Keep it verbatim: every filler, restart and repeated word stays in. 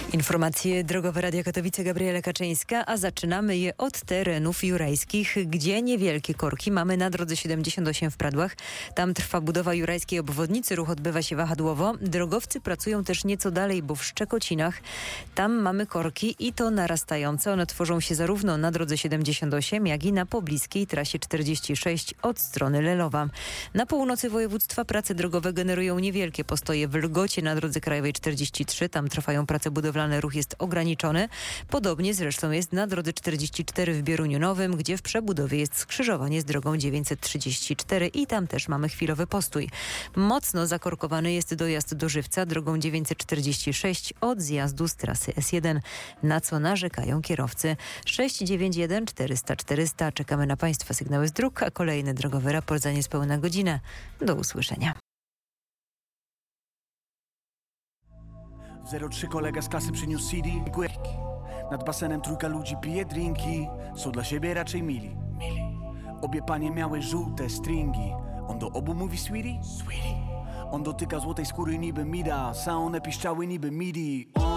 Informacje drogowe Radia Katowice, Gabriela Kaczyńska, a zaczynamy je od terenów jurajskich, gdzie niewielkie korki mamy na drodze siedemdziesiąt osiem w Pradłach. Tam trwa budowa jurajskiej obwodnicy, ruch odbywa się wahadłowo. Drogowcy pracują też nieco dalej, bo w Szczekocinach tam mamy korki i to narastające. One tworzą się zarówno na drodze siedemdziesiąt osiem, jak i na pobliskiej trasie czterdzieści sześć od strony Lelowa. Na północy województwa prace drogowe generują niewielkie postoje w Lgocie na drodze krajowej czterdzieści trzy. Tam trwają prace budowlane. Ruch jest ograniczony. Podobnie zresztą jest na drodze czterdzieści cztery w Bieruniu Nowym, gdzie w przebudowie jest skrzyżowanie z drogą dziewięćset trzydzieści cztery i tam też mamy chwilowy postój. Mocno zakorkowany jest dojazd do Żywca drogą dziewięćset czterdzieści sześć od zjazdu z trasy S jeden, na co narzekają kierowcy. sześć dziewięć jeden czterysta czterysta. Czekamy na Państwa sygnały z dróg, a kolejny drogowy raport za niespełna godzinę. Do usłyszenia. zero trzy kolega z klasy przyniósł C D. Nad basenem trójka ludzi pije drinki. Są dla siebie raczej mili. Obie panie miały żółte stringi. On do obu mówi sweetie. On dotyka złotej skóry niby Midas, a one piszczały niby midi.